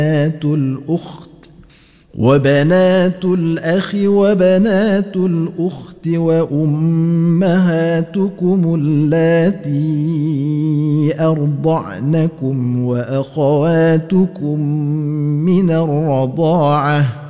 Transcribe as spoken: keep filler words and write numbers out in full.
الأخت وبنات الأخ وبنات الأخت وأمهاتكم اللاتي أرضعنكم وأخواتكم من الرضاعة